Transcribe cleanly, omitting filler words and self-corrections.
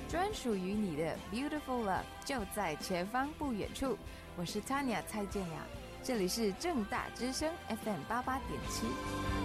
专属于你的 Beautiful Love 就在前方不远处。我是 Tanya 蔡健雅，这里是正大之声 FM88.7。